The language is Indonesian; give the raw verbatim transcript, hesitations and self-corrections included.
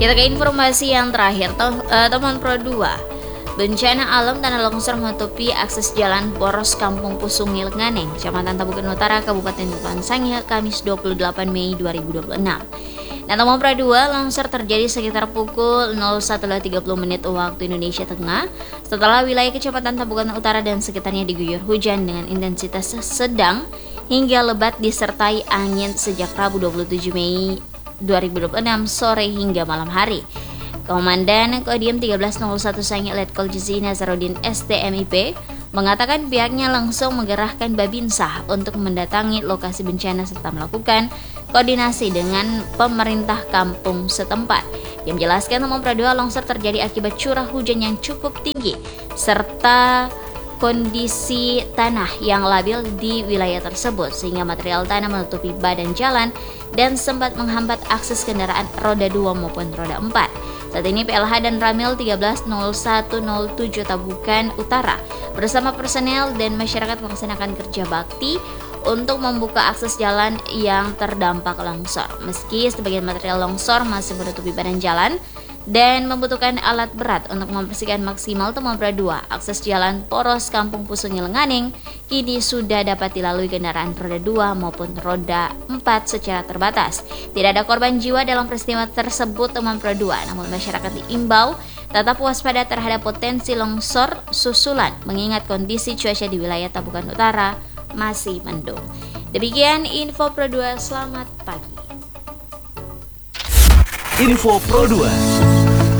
Kita ke informasi yang terakhir, teman Pro dua. Bencana alam tanah longsor menutupi akses jalan poros Kampung Pusungi Lenganeng, Kecamatan Tabukan Utara, Kabupaten Kepulauan Sangihe, Kamis dua puluh delapan Mei dua ribu dua puluh enam. Nah, teman Pro dua, longsor terjadi sekitar pukul nol satu tiga puluh menit waktu Indonesia Tengah setelah wilayah Kecamatan Tabukan Utara dan sekitarnya diguyur hujan dengan intensitas sedang hingga lebat disertai angin sejak Rabu dua puluh tujuh Mei dua ribu dua puluh enam sore hingga malam hari. Komandan Kodim tiga belas nol satu Sangihe Letkol Jezi Nazarudin S T M I P mengatakan pihaknya langsung menggerahkan Babinsa untuk mendatangi lokasi bencana serta melakukan koordinasi dengan pemerintah kampung setempat. Dia menjelaskan teman Pro dua, longsor terjadi akibat curah hujan yang cukup tinggi serta kondisi tanah yang labil di wilayah tersebut sehingga material tanah menutupi badan jalan dan sempat menghambat akses kendaraan roda dua maupun roda empat. Saat ini P L H dan Ramil tiga belas nol satu nol tujuh Tabukan Utara bersama personel dan masyarakat melaksanakan kerja bakti untuk membuka akses jalan yang terdampak longsor. Meski sebagian material longsor masih menutupi badan jalan dan membutuhkan alat berat untuk membersihkan maksimal teman Pro dua, akses jalan poros Kampung Pusungi Lenganeng kini sudah dapat dilalui kendaraan roda dua maupun roda empat secara terbatas. Tidak ada korban jiwa dalam peristiwa tersebut teman Pro dua, namun masyarakat diimbau tetap waspada terhadap potensi longsor susulan mengingat kondisi cuaca di wilayah Tabukan Utara masih mendung. Demikian info Pro dua, selamat pagi. Info Pro dua.